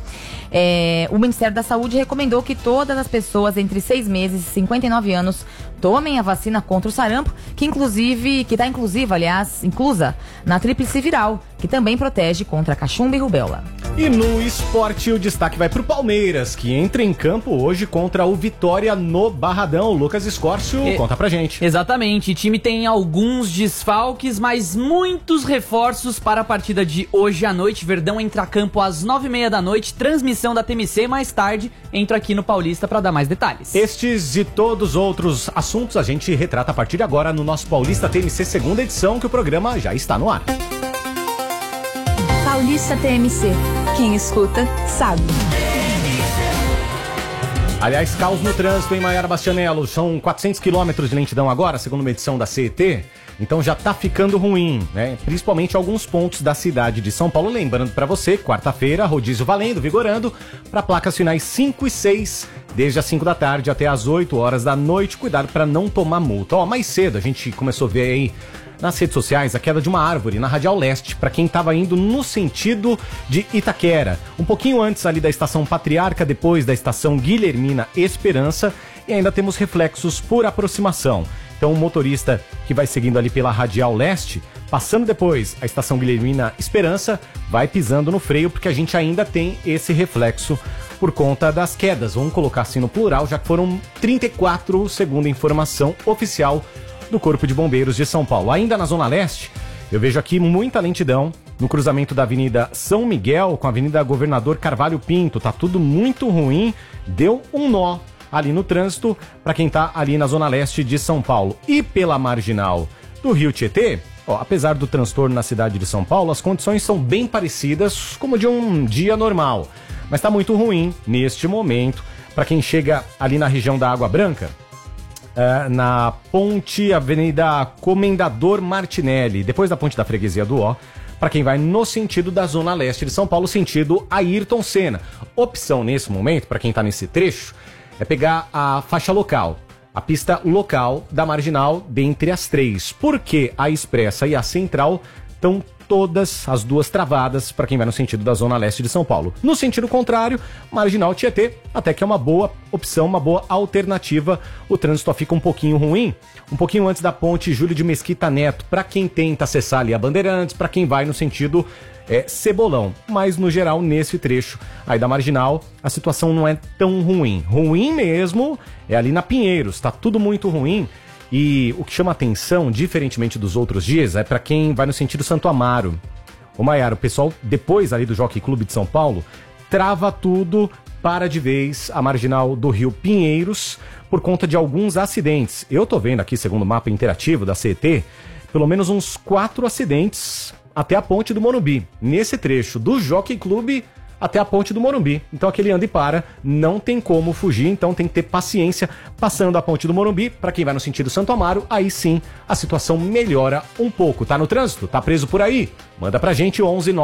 O Ministério da Saúde recomendou que todas as pessoas entre 6 meses e 59 anos tomem a vacina contra o sarampo, que está inclusa na tríplice viral, que também protege contra cachumba e rubéola. E no esporte, o destaque vai pro Palmeiras, que entra em campo hoje contra o Vitória no Barradão. Lucas Escórcio, conta pra gente. Exatamente, o time tem alguns desfalques, mas muitos reforços para a partida de hoje à noite. Verdão entra a campo às 9h30 da noite, transmissão da TMC. Mais tarde, entro aqui no Paulista para dar mais detalhes. Estes e todos outros assuntos a gente retrata a partir de agora no nosso Paulista TMC segunda edição, que o programa já está no ar. Paulista TMC. Quem escuta, sabe. Aliás, caos no trânsito em Maiara Bastianello. São 400 quilômetros de lentidão agora, segundo uma edição da CET. Então já tá ficando ruim, né? Principalmente alguns pontos da cidade de São Paulo. Lembrando para você, quarta-feira, rodízio valendo, vigorando, para placas finais 5 e 6, desde as 5 da tarde até as 8 horas da noite. Cuidado para não tomar multa. Mais cedo a gente começou a ver aí nas redes sociais a queda de uma árvore na Radial Leste, para quem estava indo no sentido de Itaquera. Um pouquinho antes ali da estação Patriarca, depois da estação Guilhermina Esperança, e ainda temos reflexos por aproximação. Então o motorista que vai seguindo ali pela Radial Leste, passando depois a estação Guilhermina Esperança, vai pisando no freio, porque a gente ainda tem esse reflexo por conta das quedas. Vamos colocar assim no plural, já que foram 34, segundo a informação oficial do Corpo de Bombeiros de São Paulo. Ainda na Zona Leste, eu vejo aqui muita lentidão no cruzamento da Avenida São Miguel com a Avenida Governador Carvalho Pinto. Tá tudo muito ruim, deu um nó ali no trânsito para quem tá ali na Zona Leste de São Paulo. E pela marginal do Rio Tietê, apesar do transtorno na cidade de São Paulo, as condições são bem parecidas como de um dia normal. Mas tá muito ruim neste momento para quem chega ali na região da Água Branca. na ponte Avenida Comendador Martinelli, depois da ponte da Freguesia do Ó, para quem vai no sentido da Zona Leste de São Paulo, sentido Ayrton Senna. Opção nesse momento, para quem está nesse trecho, é pegar a faixa local, a pista local da Marginal dentre as três, porque a Expressa e a Central estão todas as duas travadas para quem vai no sentido da Zona Leste de São Paulo. No sentido contrário, Marginal Tietê, até que é uma boa opção, uma boa alternativa. O trânsito só fica um pouquinho ruim, um pouquinho antes da ponte Júlio de Mesquita Neto, para quem tenta acessar ali a Bandeirantes, para quem vai no sentido Cebolão. Mas no geral, nesse trecho aí da Marginal, a situação não é tão ruim. Ruim mesmo é ali na Pinheiros, tá tudo muito ruim. E o que chama atenção, diferentemente dos outros dias, é para quem vai no sentido Santo Amaro. Ô Maiara, o pessoal, depois ali do Jockey Clube de São Paulo, trava tudo, para de vez a Marginal do Rio Pinheiros, por conta de alguns acidentes. Eu tô vendo aqui, segundo o mapa interativo da CET, pelo menos uns 4 acidentes até a ponte do Morumbi. Nesse trecho do Jockey Clube até a ponte do Morumbi. Então aquele anda e para, não tem como fugir, então tem que ter paciência passando a ponte do Morumbi. Para quem vai no sentido Santo Amaro, aí sim a situação melhora um pouco. Tá no trânsito? Tá preso por aí? Manda pra gente 11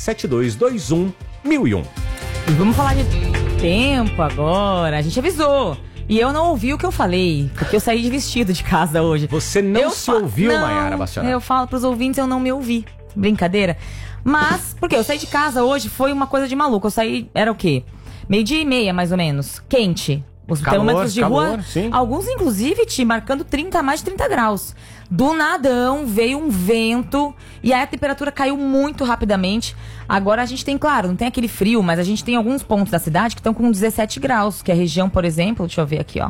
97221 1001. E vamos falar de tempo agora. A gente avisou. E eu não ouvi o que eu falei, porque eu saí de vestido de casa hoje. Você não se ouviu, Maiara Bastianaro? Eu falo pros ouvintes, eu não me ouvi. Brincadeira. Mas, porque eu saí de casa hoje, foi uma coisa de maluco. Eu saí, era o quê? 12:30, mais ou menos. Quente. Os termômetros de rua, sim. Alguns inclusive te marcando mais de 30 graus. Do nadão, veio um vento e aí a temperatura caiu muito rapidamente. Agora a gente tem, claro, não tem aquele frio, mas a gente tem alguns pontos da cidade que estão com 17 graus. Que é a região, por exemplo, deixa eu ver aqui, ó.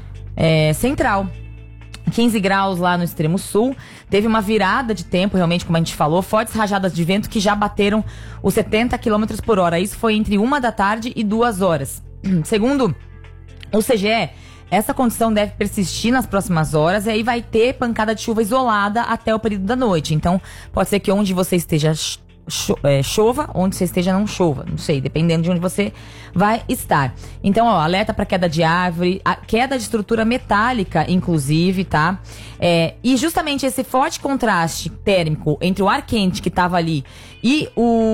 Central. 15 graus lá no extremo sul. Teve uma virada de tempo, realmente, como a gente falou. Fortes rajadas de vento que já bateram os 70 km por hora. Isso foi entre 1 da tarde e 2 horas. Segundo o CGE, essa condição deve persistir nas próximas horas. E aí vai ter pancada de chuva isolada até o período da noite. Então, pode ser que onde você esteja chova, onde você esteja não chova, não sei, dependendo de onde você vai estar. Então, ó, alerta para queda de árvore, a queda de estrutura metálica, inclusive, tá? E justamente esse forte contraste térmico entre o ar quente que tava ali e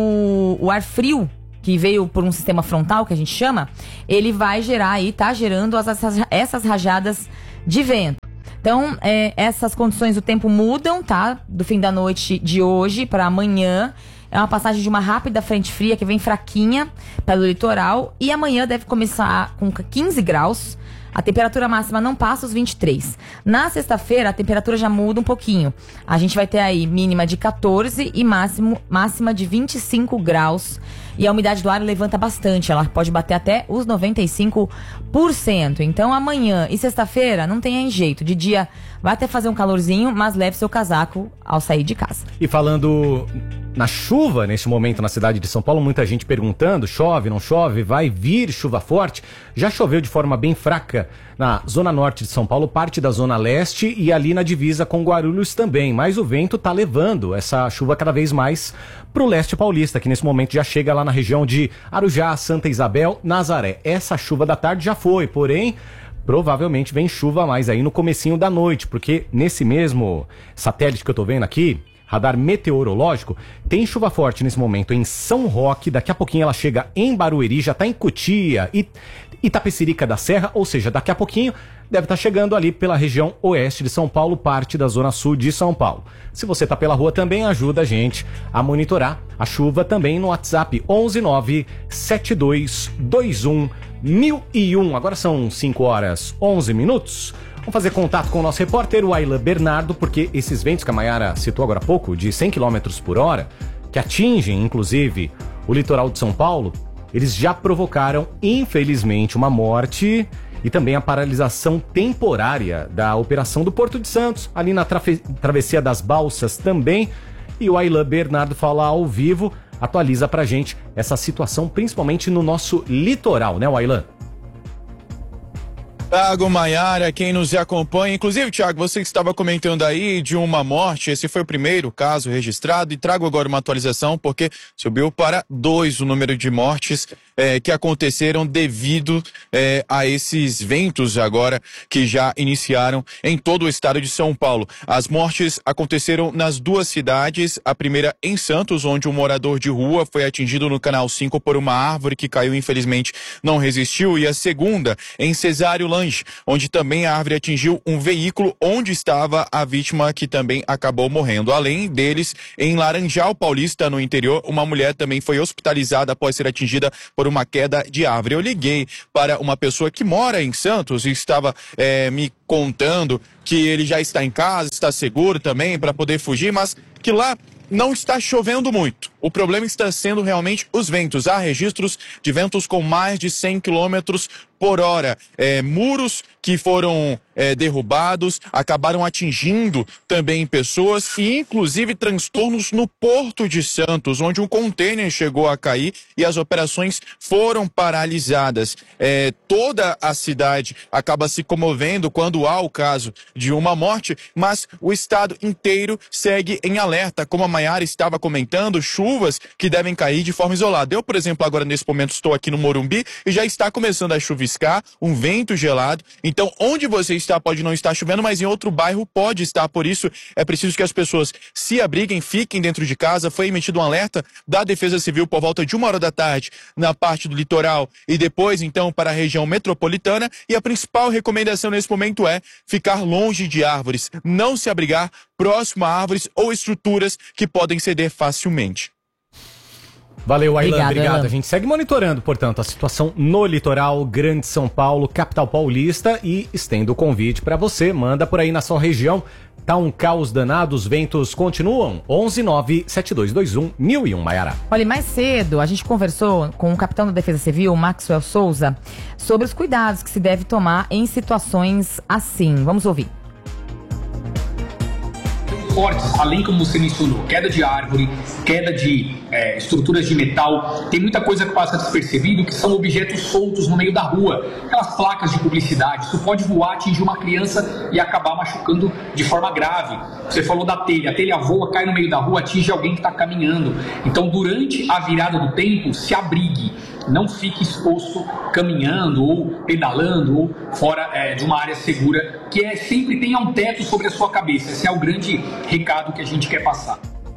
o ar frio que veio por um sistema frontal, que a gente chama, ele vai gerar aí, tá gerando essas rajadas de vento. Então, essas condições do tempo mudam, tá? Do fim da noite de hoje para amanhã. É uma passagem de uma rápida frente fria que vem fraquinha pelo litoral. E amanhã deve começar com 15 graus. A temperatura máxima não passa os 23. Na sexta-feira, a temperatura já muda um pouquinho. A gente vai ter aí mínima de 14 e máxima de 25 graus. E a umidade do ar levanta bastante. Ela pode bater até os 95%. Então, amanhã e sexta-feira não tem jeito. De dia vai até fazer um calorzinho, mas leve seu casaco ao sair de casa. E falando na chuva, nesse momento na cidade de São Paulo, muita gente perguntando, chove, não chove, vai vir chuva forte? Já choveu de forma bem fraca na zona norte de São Paulo, parte da zona leste e ali na divisa com Guarulhos também, mas o vento tá levando essa chuva cada vez mais pro leste paulista, que nesse momento já chega lá na região de Arujá, Santa Isabel, Nazaré. Essa chuva da tarde já foi, porém provavelmente vem chuva mais aí no comecinho da noite, porque nesse mesmo satélite que eu tô vendo aqui, radar meteorológico, tem chuva forte nesse momento em São Roque, daqui a pouquinho ela chega em Barueri, já tá em Cotia e Itapecerica da Serra, ou seja, daqui a pouquinho deve estar chegando ali pela região oeste de São Paulo, parte da zona sul de São Paulo. Se você tá pela rua também, ajuda a gente a monitorar a chuva também no WhatsApp 1197221 1001. Agora são 5h11. Vamos fazer contato com o nosso repórter, o Aylan Bernardo, porque esses ventos que a Maiara citou agora há pouco, de 100 km por hora, que atingem, inclusive, o litoral de São Paulo, eles já provocaram, infelizmente, uma morte e também a paralisação temporária da operação do Porto de Santos, ali na Travessia das Balsas também. E o Aylan Bernardo fala ao vivo, atualiza pra gente essa situação, principalmente no nosso litoral, né, Aylan? Thiago, Maiara, quem nos acompanha. Inclusive, Thiago, você que estava comentando aí de uma morte, esse foi o primeiro caso registrado, e trago agora uma atualização porque subiu para 2 o número de mortes que aconteceram devido a esses ventos agora que já iniciaram em todo o estado de São Paulo. As mortes aconteceram nas 2 cidades, a primeira em Santos, onde um morador de rua foi atingido no Canal 5 por uma árvore que caiu, infelizmente não resistiu, e a segunda em Cesário Lange, onde também a árvore atingiu um veículo onde estava a vítima, que também acabou morrendo. Além deles, em Laranjal Paulista, no interior, uma mulher também foi hospitalizada após ser atingida por uma queda de árvore. Eu liguei para uma pessoa que mora em Santos e estava me contando que ele já está em casa, está seguro também para poder fugir, mas que lá não está chovendo muito. O problema está sendo realmente os ventos. Há registros de ventos com mais de 100 quilômetros por hora. Muros que foram derrubados, acabaram atingindo também pessoas e inclusive transtornos no Porto de Santos, onde um contêiner chegou a cair e as operações foram paralisadas. Toda a cidade acaba se comovendo quando há o caso de uma morte, mas o estado inteiro segue em alerta, como a Maiara estava comentando, chuvas que devem cair de forma isolada. Eu, por exemplo, agora nesse momento estou aqui no Morumbi e já está começando a chuviscar, um vento gelado. Então, onde você está pode não estar chovendo, mas em outro bairro pode estar. Por isso, é preciso que as pessoas se abriguem, fiquem dentro de casa. Foi emitido um alerta da Defesa Civil por volta de 1h da tarde na parte do litoral e depois, então, para a região metropolitana. E a principal recomendação nesse momento é ficar longe de árvores, não se abrigar próximo a árvores ou estruturas que podem ceder facilmente. Valeu, Aylan. Obrigado. A gente segue monitorando, portanto, a situação no litoral Grande São Paulo, capital paulista, e estendo o convite para você. Manda por aí na sua região. Tá um caos danado, os ventos continuam? 11972211001, Maiara. Olha, mais cedo a gente conversou com o capitão da Defesa Civil, Maxwell Souza, sobre os cuidados que se deve tomar em situações assim. Vamos ouvir. Fortes, além como você mencionou, queda de árvore, queda de estruturas de metal, tem muita coisa que passa despercebido, que são objetos soltos no meio da rua, aquelas placas de publicidade. Isso pode voar, atingir uma criança e acabar machucando de forma grave. Você falou da telha, a telha voa, cai no meio da rua, atinge alguém que está caminhando. Então, durante a virada do tempo, se abrigue. Não fique exposto caminhando ou pedalando ou fora de uma área segura, que sempre tenha um teto sobre a sua cabeça. Esse é o grande recado que a gente quer passar.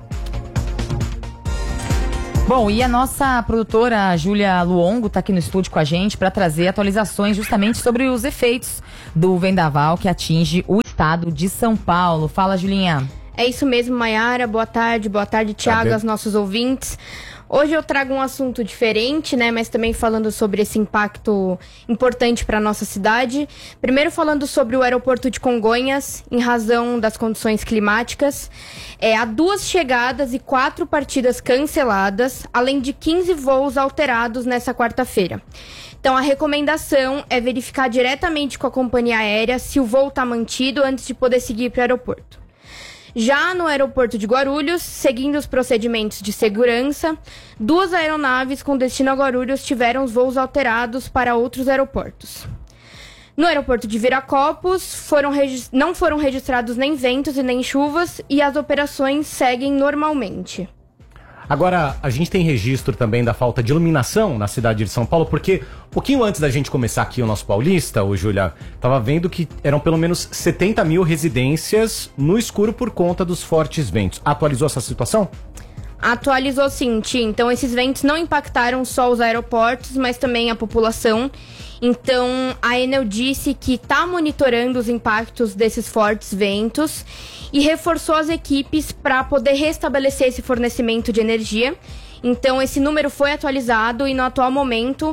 Bom, e a nossa produtora Júlia Luongo está aqui no estúdio com a gente para trazer atualizações justamente sobre os efeitos do vendaval que atinge o estado de São Paulo. Fala, Julinha. É isso mesmo, Maiara. Boa tarde, Thiago, aos nossos ouvintes. Hoje eu trago um assunto diferente, né, mas também falando sobre esse impacto importante para a nossa cidade. Primeiro falando sobre o aeroporto de Congonhas, em razão das condições climáticas. Há 2 chegadas e 4 partidas canceladas, além de 15 voos alterados nessa quarta-feira. Então a recomendação é verificar diretamente com a companhia aérea se o voo está mantido antes de poder seguir para o aeroporto. Já no aeroporto de Guarulhos, seguindo os procedimentos de segurança, 2 aeronaves com destino a Guarulhos tiveram os voos alterados para outros aeroportos. No aeroporto de Viracopos, não foram registrados nem ventos e nem chuvas e as operações seguem normalmente. Agora, a gente tem registro também da falta de iluminação na cidade de São Paulo, porque um pouquinho antes da gente começar aqui o nosso Paulista, Júlia, tava vendo que eram pelo menos 70 mil residências no escuro por conta dos fortes ventos. Atualizou essa situação? Atualizou sim, Ti. Então esses ventos não impactaram só os aeroportos, mas também a população. Então a Enel disse que está monitorando os impactos desses fortes ventos e reforçou as equipes para poder restabelecer esse fornecimento de energia. Então esse número foi atualizado e no atual momento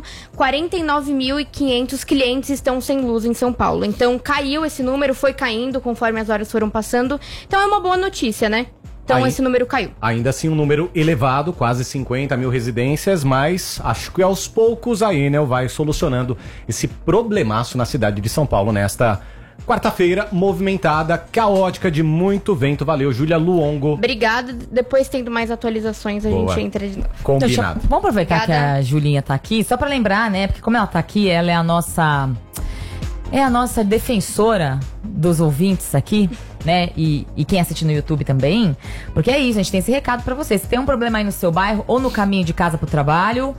49.500 clientes estão sem luz em São Paulo. Então caiu esse número, foi caindo conforme as horas foram passando. Então é uma boa notícia, né? Então esse número caiu. Ainda assim um número elevado, quase 50 mil residências, mas acho que aos poucos a Enel vai solucionando esse problemaço na cidade de São Paulo nesta quarta-feira movimentada, caótica, de muito vento. Valeu, Júlia Luongo. Obrigada. Depois, tendo mais atualizações, a gente entra de novo. Combinado. Vamos aproveitar que a Julinha tá aqui, só pra lembrar, né? Porque como ela tá aqui, ela é a nossa é a nossa defensora dos ouvintes aqui, né? E quem assiste no YouTube também. Porque é isso, a gente tem esse recado pra você. Se tem um problema aí no seu bairro ou no caminho de casa pro trabalho...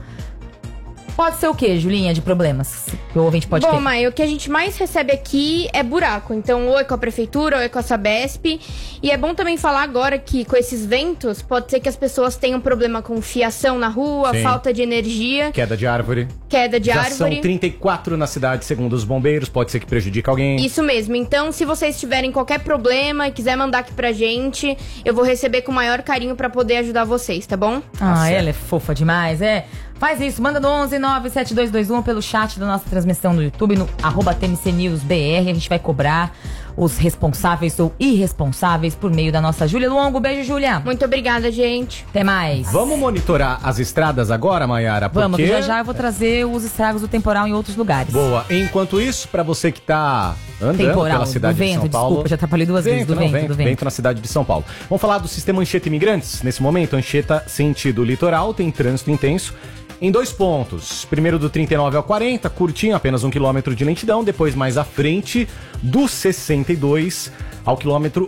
Pode ser o quê, Julinha, de problemas que o ouvinte pode ter? Bom, Maia, o que a gente mais recebe aqui é buraco. Então, ou é com a prefeitura, ou é com a Sabesp. E é bom também falar agora que com esses ventos, pode ser que as pessoas tenham problema com fiação na rua, Sim. falta de energia. Queda de árvore. Já são 34 na cidade, segundo os bombeiros. Pode ser que prejudique alguém. Isso mesmo. Então, se vocês tiverem qualquer problema e quiser mandar aqui pra gente, eu vou receber com o maior carinho pra poder ajudar vocês, tá bom? Ela é fofa demais, Faz isso, manda no 1197221 pelo chat da nossa transmissão no YouTube, no @TMCNewsBR. A gente vai cobrar os responsáveis ou irresponsáveis por meio da nossa Júlia Longo. Beijo, Júlia. Muito obrigada, gente. Até mais. Vamos monitorar as estradas agora, Maiara? Vamos, já eu vou trazer os estragos do temporal em outros lugares. Boa. Enquanto isso, pra você que tá andando pela cidade de São Paulo... Desculpa, já atrapalhei duas vezes do vento. Vento na cidade de São Paulo. Vamos falar do sistema Anchieta Imigrantes. Nesse momento, Anchieta sentido litoral, tem trânsito intenso em 2 pontos. Primeiro do 39 ao 40, curtinho, apenas 1 quilômetro de lentidão. Depois, mais à frente, do 62 ao quilômetro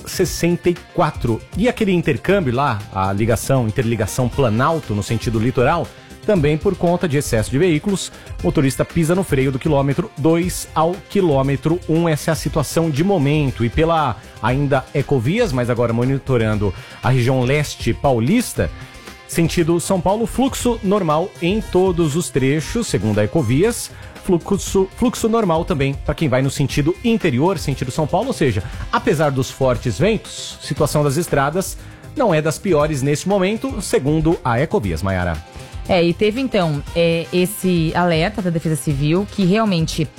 64. E aquele intercâmbio lá, a interligação Planalto no sentido litoral, também por conta de excesso de veículos, o motorista pisa no freio do quilômetro 2 ao quilômetro 1. Essa é a situação de momento. E pela ainda Ecovias, mas agora monitorando a região leste paulista, sentido São Paulo, fluxo normal em todos os trechos, segundo a Ecovias. Fluxo normal também para quem vai no sentido interior, sentido São Paulo. Ou seja, apesar dos fortes ventos, situação das estradas não é das piores nesse momento, segundo a Ecovias, Maiara. E teve então esse alerta da Defesa Civil que realmente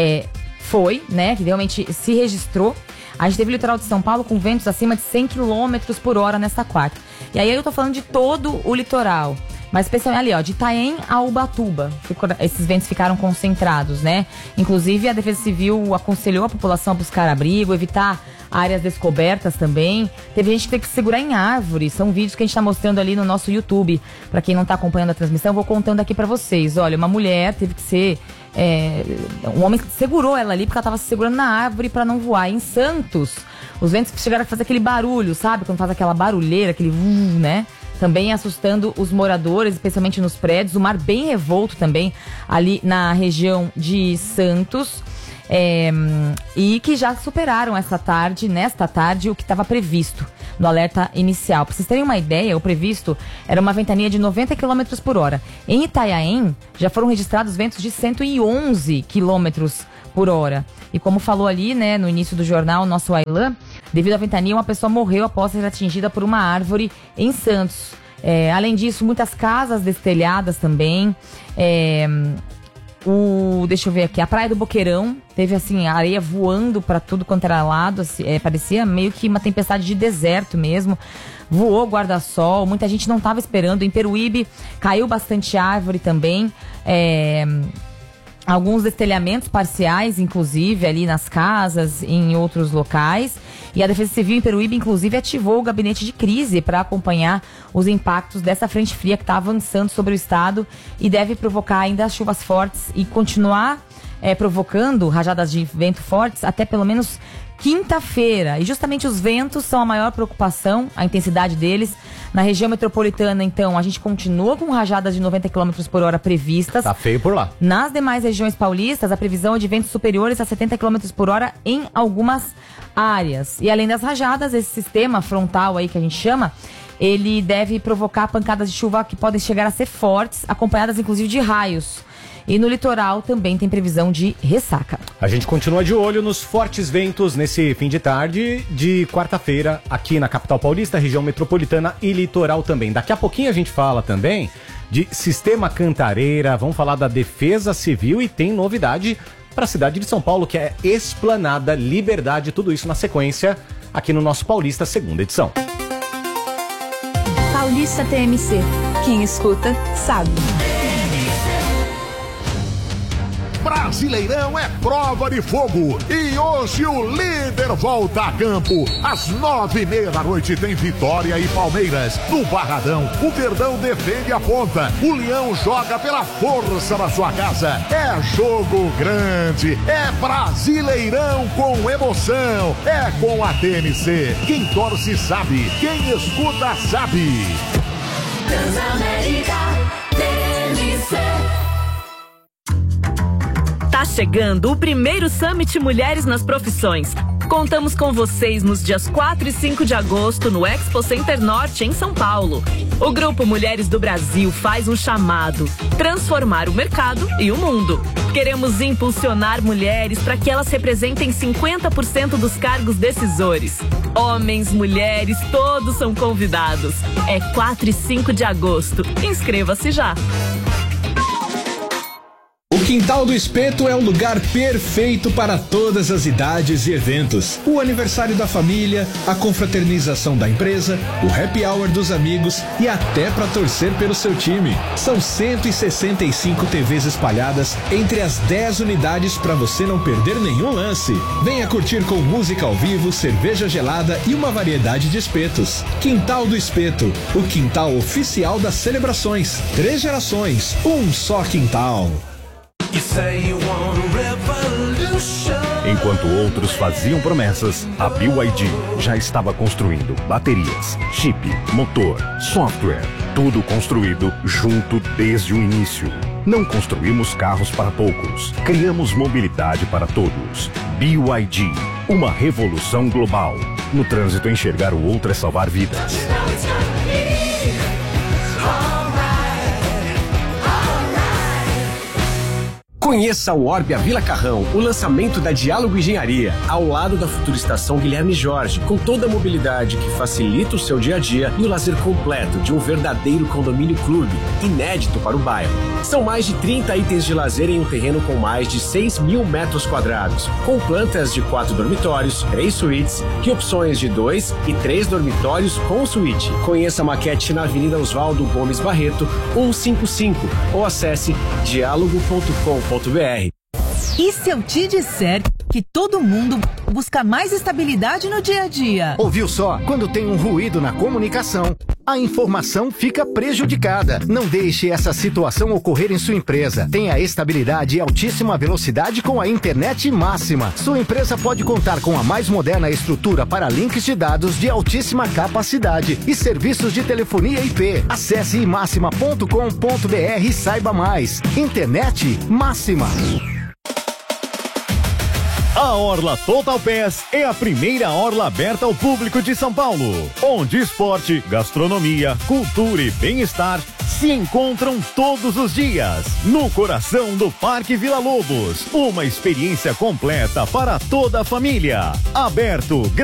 foi, né, que realmente se registrou. A gente teve o litoral de São Paulo com ventos acima de 100 km por hora nesta quarta. E aí eu tô falando de todo o litoral. Mas especialmente ali, de Itaém a Ubatuba. Esses ventos ficaram concentrados, né? Inclusive, a Defesa Civil aconselhou a população a buscar abrigo, evitar áreas descobertas também. Teve gente que teve que segurar em árvores. São vídeos que a gente tá mostrando ali no nosso YouTube. Pra quem não tá acompanhando a transmissão, eu vou contando aqui pra vocês. Olha, uma mulher teve que ser... um homem segurou ela ali porque ela tava se segurando na árvore pra não voar. Em Santos, os ventos chegaram a fazer aquele barulho, sabe? Quando faz aquela barulheira, aquele né? Também assustando os moradores, especialmente nos prédios. O mar bem revolto também ali na região de Santos. E que já superaram nesta tarde, o que estava previsto no alerta inicial. Para vocês terem uma ideia, o previsto era uma ventania de 90 km por hora. Em Itanhaém, já foram registrados ventos de 111 km por hora. E como falou ali, né, no início do jornal, nosso Ailan, devido à ventania, uma pessoa morreu após ser atingida por uma árvore em Santos. Além disso, muitas casas destelhadas também. Deixa eu ver aqui, a Praia do Boqueirão teve assim, a areia voando para tudo quanto era lado, assim, parecia meio que uma tempestade de deserto mesmo. Voou guarda-sol, muita gente não estava esperando. Em Peruíbe caiu bastante árvore também. Alguns destelhamentos parciais, inclusive, ali nas casas, em outros locais. E a Defesa Civil em Peruíbe, inclusive, ativou o gabinete de crise para acompanhar os impactos dessa frente fria que está avançando sobre o estado e deve provocar ainda chuvas fortes e continuar provocando rajadas de vento fortes até pelo menos quinta-feira. E justamente os ventos são a maior preocupação, a intensidade deles. Na região metropolitana, então, a gente continua com rajadas de 90 km por hora previstas. Tá feio por lá. Nas demais regiões paulistas, a previsão é de ventos superiores a 70 km por hora em algumas áreas. E além das rajadas, esse sistema frontal aí que a gente chama, ele deve provocar pancadas de chuva que podem chegar a ser fortes, acompanhadas inclusive de raios. E no litoral também tem previsão de ressaca. A gente continua de olho nos fortes ventos nesse fim de tarde de quarta-feira aqui na capital paulista, região metropolitana e litoral também. Daqui a pouquinho a gente fala também de Sistema Cantareira, vamos falar da Defesa Civil e tem novidade para a cidade de São Paulo, que é Esplanada Liberdade. Tudo isso na sequência aqui no nosso Paulista, segunda edição. Paulista TMC. Quem escuta, sabe. Brasileirão é prova de fogo e hoje o líder volta a campo. Às 9:30 da noite tem Vitória e Palmeiras. No Barradão, o Verdão defende a ponta. O Leão joga pela força da sua casa. É jogo grande, é Brasileirão com emoção. É com a TNC. Quem torce sabe, quem escuta sabe. Transamérica, TNC. Tá chegando o primeiro Summit Mulheres nas Profissões. Contamos com vocês nos dias 4 e 5 de agosto no Expo Center Norte, em São Paulo. O Grupo Mulheres do Brasil faz um chamado: transformar o mercado e o mundo. Queremos impulsionar mulheres para que elas representem 50% dos cargos decisores. Homens, mulheres, todos são convidados. É 4 e 5 de agosto. Inscreva-se já. O Quintal do Espeto é o lugar perfeito para todas as idades e eventos. O aniversário da família, a confraternização da empresa, o happy hour dos amigos e até para torcer pelo seu time. São 165 TVs espalhadas entre as 10 unidades para você não perder nenhum lance. Venha curtir com música ao vivo, cerveja gelada e uma variedade de espetos. Quintal do Espeto, o quintal oficial das celebrações. 3 gerações, um só quintal. Enquanto outros faziam promessas, a BYD já estava construindo baterias, chip, motor, software, tudo construído junto desde o início. Não construímos carros para poucos, criamos mobilidade para todos. BYD, uma revolução global. No trânsito, enxergar o outro é salvar vidas. Conheça o Orbia Vila Carrão, o lançamento da Diálogo Engenharia, ao lado da futura estação Guilherme Jorge, com toda a mobilidade que facilita o seu dia a dia e o lazer completo de um verdadeiro condomínio clube, inédito para o bairro. São mais de 30 itens de lazer em um terreno com mais de 6.000 metros quadrados, com plantas de 4 dormitórios, 3 suítes e opções de 2 e 3 dormitórios com suíte. Conheça a maquete na Avenida Oswaldo Gomes Barreto, 155, ou acesse diálogo.com.br. E se eu te disser que todo mundo busca mais estabilidade no dia a dia? Ouviu só? Quando tem um ruído na comunicação, a informação fica prejudicada. Não deixe essa situação ocorrer em sua empresa. Tenha estabilidade e altíssima velocidade com a internet máxima. Sua empresa pode contar com a mais moderna estrutura para links de dados de altíssima capacidade e serviços de telefonia IP. Acesse imaxima.com.br e saiba mais. Internet máxima. A Orla Total Pass é a primeira orla aberta ao público de São Paulo, onde esporte, gastronomia, cultura e bem-estar se encontram todos os dias, no coração do Parque Vila Lobos. Uma experiência completa para toda a família. Aberto